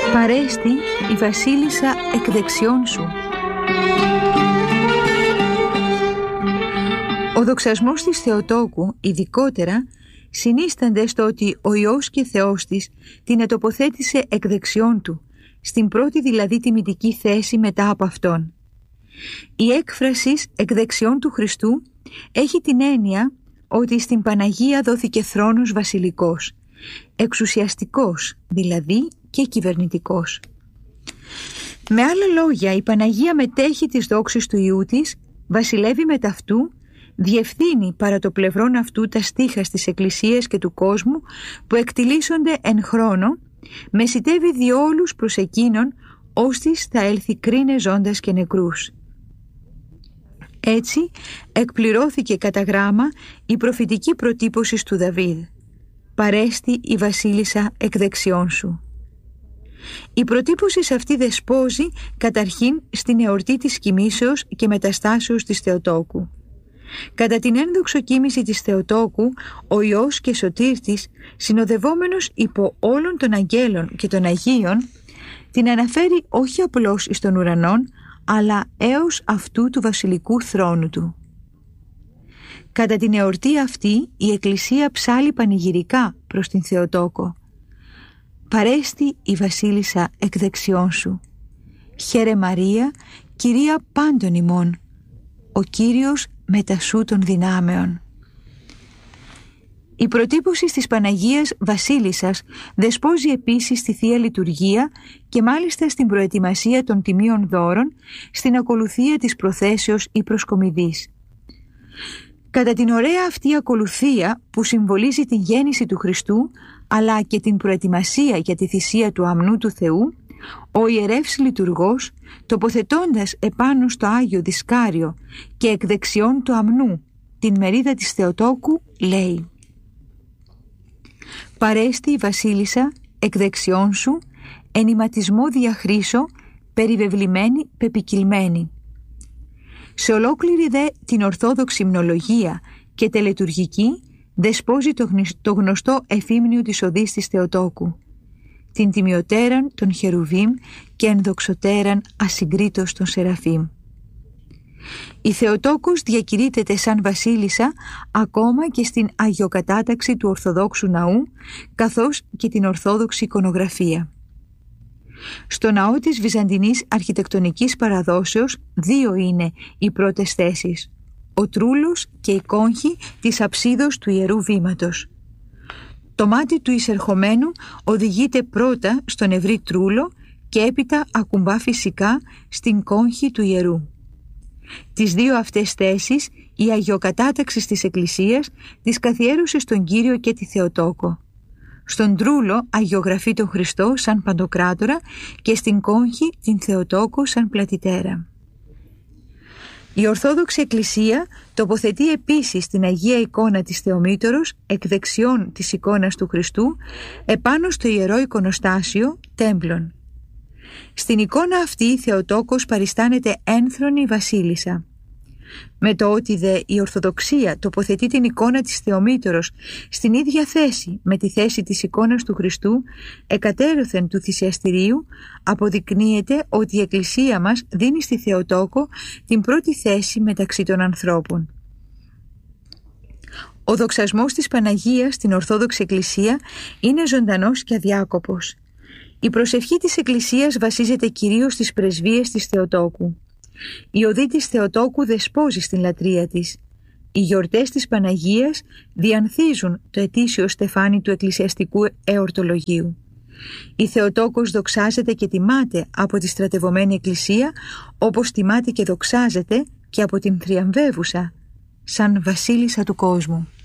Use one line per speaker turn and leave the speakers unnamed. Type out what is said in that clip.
Παρέστη η βασίλισσα εκ δεξιών σου. Ο δοξασμός της Θεοτόκου, ειδικότερα, συνίστανται στο ότι ο Υιός και Θεός της την ετοποθέτησε εκ δεξιών του, στην πρώτη δηλαδή τιμητική θέση μετά από Αυτόν. Η έκφραση εκ δεξιών του Χριστού έχει την έννοια ότι στην Παναγία δόθηκε θρόνος βασιλικός, εξουσιαστικός δηλαδή και κυβερνητικός. Με άλλα λόγια, η Παναγία μετέχει τις δόξεις του Υιού της, βασιλεύει με ταυτού, διευθύνει παρά το πλευρόν αυτού τα στίχα της Εκκλησίας και του κόσμου που εκτιλήσονται εν χρόνο, μεσιτεύει διόλους προς εκείνον, ώστις θα έλθει κρίνε ζώντας και νεκρούς. Έτσι εκπληρώθηκε κατά γράμμα η προφητική προτύπωση του Δαβίδ. Παρέστη η βασίλισσα εκ δεξιών σου. Η προτύπωση σε αυτή δεσπόζει καταρχήν στην εορτή της κοιμήσεως και μεταστάσεως της Θεοτόκου. Κατά την ένδοξο κοίμηση της Θεοτόκου, ο Υιός και Σωτήρ της, συνοδευόμενος υπό όλων των αγγέλων και των Αγίων, την αναφέρει όχι απλώς εις των ουρανών, αλλά έως αυτού του βασιλικού θρόνου του. Κατά την εορτή αυτή, η Εκκλησία ψάλλει πανηγυρικά προς την Θεοτόκο. Παρέστη η βασίλισσα εκ δεξιών σου. Χαίρε Μαρία, Κυρία πάντων ημών. Ο Κύριος μετασού των δυνάμεων. Η προτύπωση της Παναγίας Βασίλισσας δεσπόζει επίσης στη Θεία Λειτουργία και μάλιστα στην προετοιμασία των τιμίων δώρων, στην ακολουθία της προθέσεως ή προσκομιδής. Κατά την ωραία αυτή ακολουθία που συμβολίζει την γέννηση του Χριστού, αλλά και την προετοιμασία για τη θυσία του αμνού του Θεού, ο ιερεύς λειτουργός, τοποθετώντας επάνω στο Άγιο Δισκάριο και εκ δεξιών του αμνού την μερίδα της Θεοτόκου, λέει: «Παρέστη η βασίλισσα εκ δεξιών σου, ενηματισμό διαχρήσω, περιβεβλημένη πεπικυλμένη». Σε ολόκληρη δε την ορθόδοξη υμνολογία και τελετουργική δεσπόζει το γνωστό εφήμνιο της οδής της Θεοτόκου, την τιμιωτέραν των Χερουβίμ και ενδοξωτέραν ασυγκρίτως των Σεραφείμ. Η Θεοτόκος διακηρύττεται σαν βασίλισσα ακόμα και στην αγιοκατάταξη του Ορθοδόξου Ναού, καθώς και την Ορθόδοξη εικονογραφία. Στο ναό της Βυζαντινής αρχιτεκτονικής παραδόσεως δύο είναι οι πρώτες θέσεις: ο τρούλος και η κόγχη της αψίδος του Ιερού Βήματος. Το μάτι του εισερχομένου οδηγείται πρώτα στον ευρύ τρούλο και έπειτα ακουμπά φυσικά στην κόγχη του ιερού. Τις δύο αυτές θέσεις η αγιοκατάταξη της Εκκλησίας τις καθιέρωσε στον Κύριο και τη Θεοτόκο. Στον τρούλο αγιογραφεί τον Χριστό σαν Παντοκράτορα και στην κόγχη την Θεοτόκο σαν Πλατητέρα. Η Ορθόδοξη Εκκλησία τοποθετεί επίσης την Αγία εικόνα της Θεομήτωρος εκ δεξιών της εικόνας του Χριστού επάνω στο Ιερό Εικονοστάσιο τέμπλων. Στην εικόνα αυτή η Θεοτόκος παριστάνεται ένθρονη βασίλισσα. Με το ότι δε η Ορθοδοξία τοποθετεί την εικόνα της Θεομήτωρος στην ίδια θέση με τη θέση της εικόνας του Χριστού εκατέρωθεν του θυσιαστηρίου, αποδεικνύεται ότι η Εκκλησία μας δίνει στη Θεοτόκο την πρώτη θέση μεταξύ των ανθρώπων. Ο δοξασμός της Παναγίας στην Ορθόδοξη Εκκλησία είναι ζωντανός και αδιάκοπος. Η προσευχή της Εκκλησίας βασίζεται κυρίως στις πρεσβείες της Θεοτόκου. Η οδή της Θεοτόκου δεσπόζει στην λατρεία της. Οι γιορτές της Παναγίας διανθίζουν το ετήσιο στεφάνι του εκκλησιαστικού εορτολογίου. Η Θεοτόκος δοξάζεται και τιμάται από τη στρατευωμένη Εκκλησία, όπως τιμάται και δοξάζεται και από την θριαμβεύουσα, σαν βασίλισσα του κόσμου.